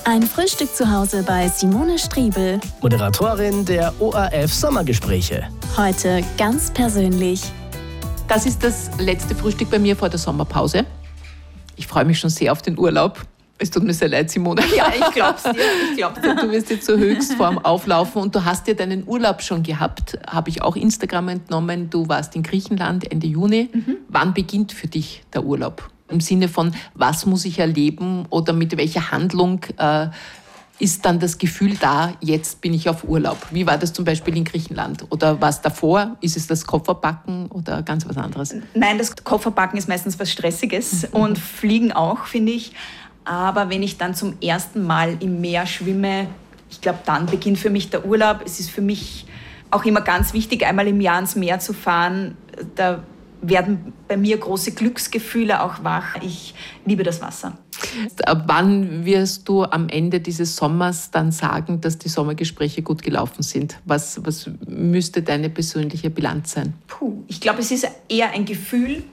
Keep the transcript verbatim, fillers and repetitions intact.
Ein Frühstück zu Hause bei Simone Striebel. Moderatorin der O R F Sommergespräche. Heute ganz persönlich. Das ist das letzte Frühstück bei mir vor der Sommerpause. Ich freue mich schon sehr auf den Urlaub. Es tut mir sehr leid, Simone. Ja, ich glaub's dir. Ich glaub's dir. Du wirst jetzt so höchst vorm Auflaufen und du hast ja deinen Urlaub schon gehabt, habe ich auch Instagram entnommen. Du warst in Griechenland Ende Juni. Mhm. Wann beginnt für dich der Urlaub? Im Sinne von, was muss ich erleben oder mit welcher Handlung äh, ist dann das Gefühl da, jetzt bin ich auf Urlaub? Wie war das zum Beispiel in Griechenland? Oder was davor? Ist es das Kofferpacken oder ganz was anderes? Nein, das Kofferpacken ist meistens was Stressiges mhm. und Fliegen auch, finde ich. Aber wenn ich dann zum ersten Mal im Meer schwimme, ich glaube, dann beginnt für mich der Urlaub. Es ist für mich auch immer ganz wichtig, einmal im Jahr ins Meer zu fahren. Da werden bei mir große Glücksgefühle auch wach. Ich liebe das Wasser. Ab wann wirst du am Ende dieses Sommers dann sagen, dass die Sommergespräche gut gelaufen sind? Was, was müsste deine persönliche Bilanz sein? Puh, ich glaube, es ist eher ein Gefühl.